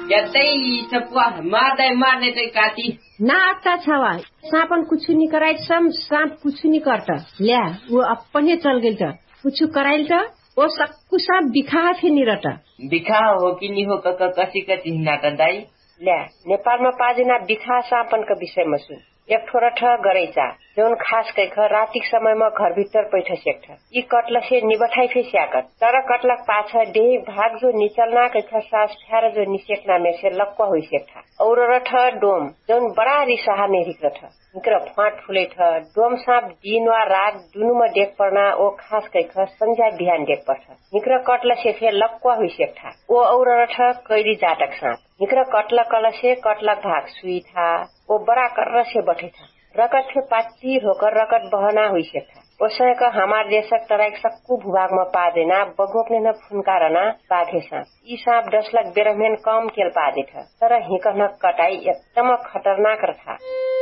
यतै सपुआ मार्दै चाहिँ काटी नाता छवा सापन कुछ नहीं कराइल सम सांप कुछ नहीं करता ल्या वो अपने चल गइल त कुछ कराइल त वो सक्कु सांप बिखा थे नि रटा बिखा हो कि नि हो कसी नाटा दाई ल्या नेपालमा पाजिना बिखा सापनको विषयमा सुन एक ठोरठ गरेचा जोन खास कैख रातिक समयमा घर भित्र पैठ सेक्ठ यी कटलसे निबठाइ फे स्याकत तर कटलक पाछ देह भाग जो निचलना कैख सास फ्यार जो निसेक्ना मेसे लक्क होइ सेक्ठा और रठ डोम जोन बडा रिसाहा ने रिक्रठ निकर फाट फुलेठ डोम साप दिन वा रात दुनुमा डेक पर्ना ओ खास कैख संध्या बिहान डेक पर्छ निकर कटलसे फे लक्क होइ सेक्ठा ओ और रठ कैदी जाटक साप निकर कटल कलसे कटलक भाग सुई था ओ बड़ा कर से बैठे था रकत थे पाती होकर रकत बहना हुई से था उसने का हमारे देशक तरह सक्कू भूभाग में पा देना बगोपने न फुनकारना बाधे सांप ई सांप 10 लाख बेरहमेन कम केल पा दे था तर हिकन कटाई एकदम खतरनाक रहा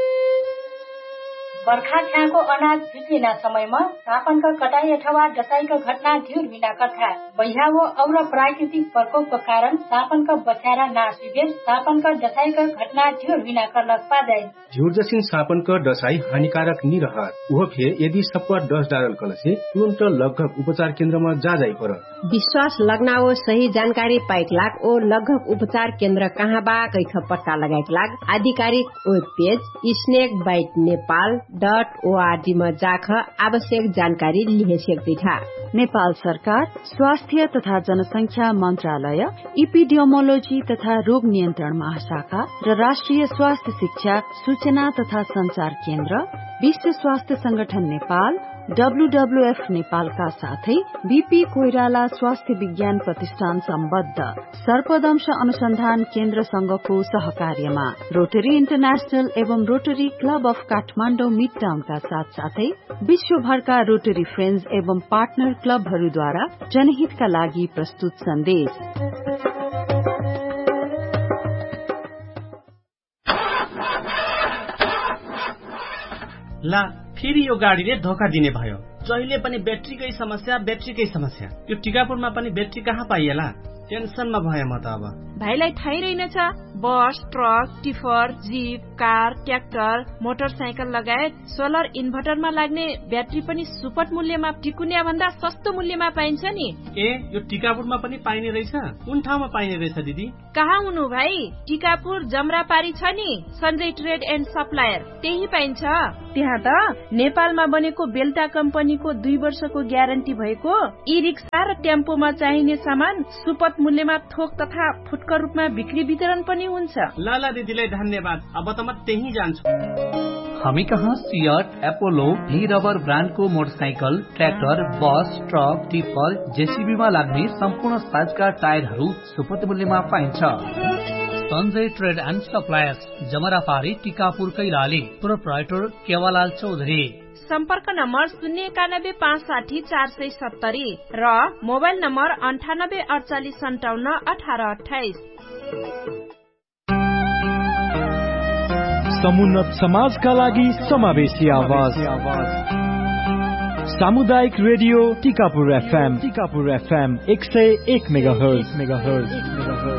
बर्खा छ्याको अनाज फिटिना समयमा सापनका कटाई अथवा डसाईका घटना ढिर बिना कथा बहियावो और प्राकृतिक प्रकोपको कारण सापनका बचारा नासिबे सापनका डसाईका घटना ढिर बिना करलक पादै झुर जसिन सापनका डसाई हानिकारक नि रहत उहो फे यदि सप्वा 10 डारल कलसे तुरन्त लगभग उपचार केन्द्रमा जाई पर विश्वास लगनाओ सही जानकारी पाइक लाग ओ लगभग उपचार केन्द्र कहाँ बा कैख पत्ता लगाइक लाग आधिकारिक वेब पेज snakebitenepal.org में जाख आवश्यक जानकारी लिहे सक्दै था। नेपाल सरकार स्वास्थ्य तथा जनसंख्या मन्त्रालय इपिडियोमोलोजी तथा रोग नियन्त्रण महाशाखा र राष्ट्रिय स्वास्थ्य शिक्षा सूचना तथा संचार केन्द्र विश्व स्वास्थ्य संगठन नेपाल WWF नेपालका साथै बीपी कोइराला स्वास्थ्य विज्ञान प्रतिष्ठान सम्बद्ध सर्पदंश अनुसन्धान केन्द्र संघको सहकार्यमा रोटरी इन्टरनेशनल एवं rotary club of Kathmandu mid टाउनका साथसाथै विश्वभरका रोटरी फ्रेन्ड्स एवं पार्टनर क्लबहरूद्वारा जनहितका लागि प्रस्तुत सन्देश। ला फेरि यो गाडीले धोका दिने भयो। जहिले पनि ब्याट्रीकै समस्या। यो टिकापुरमा पनि ब्याट्री कहाँ पाइएला? टेन्सनमा भए म त अब। भाइलाई थाहै रहेनछ बस, truck, tipper, jeep, car, tractor, motorcycle लगायत सोलर इन्भर्टरमा लाग्ने ब्याट्री पनि सुपथ मूल्यमा टिकुनिया भन्दा सस्तो मूल्यमा पाइन्छ नि। ए यो टिकापुरमा पनि पाइने रहेछ? कुन ठाउँमा पाइने रहेछ दिदी? कहाँ हुनु भाइ? टिकापुर जमरापारी छ नि सञ्जय ट्रेड एन्ड सप्लायर, त्यही पाइन्छ। त्यहाँ त नेपालमा बनेको बेल्टा कम्पनीको 2 वर्षको ग्यारेन्टी भएको ई रिक्सा र टेम्पोमा चाहिने सामान सुपथ मूल्यमा थोक तथा फुटकर रूपमा बिक्री वितरण पनि हुन्छ। लाला दिदीलाई धन्यवाद। अब त म त्यही जान्छु। हामी कहाँ सियट, एपोलो, भी रबर ब्रान्डको मोटरसाइकल, ट्र्याक्टर, बस, ट्रक, टिपर, जेसीबीमा लाग्ने सम्पूर्ण साइजका टायरहरू सुपथ मूल्यमा पाइन्छ। Sanjay trade and suppliers, जमरापारी, Tikapur, Kailali. Proprietor केवालाल Chaudhary. सम्पर्क नम्बर 091560470 र मोबाइल नम्बर 9848571828। समुन्नत समाजका लागि समावेशी आवाज। सामुदायिक रेडियो टिकापुर FM 101 मेगाहर्ज।